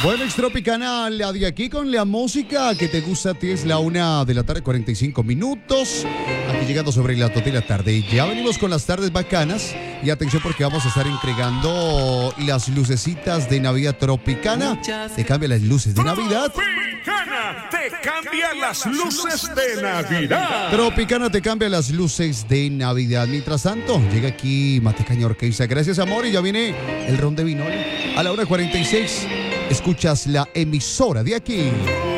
Bueno, Extropicana, la de aquí con la música que te gusta a ti es la 1:45 p.m. Aquí llegando sobre la total de la tarde. Ya venimos con las tardes bacanas. Y atención porque vamos a estar entregando las lucecitas de Navidad Tropicana. Te cambia las luces de Navidad. Tropicana te cambia las luces de Navidad. Tropicana te cambia las luces de Navidad. Mientras tanto, llega aquí Matecaña Orquesta. Gracias, amor. Y ya viene el ron de vino. A la 1:46, escuchas la emisora de aquí.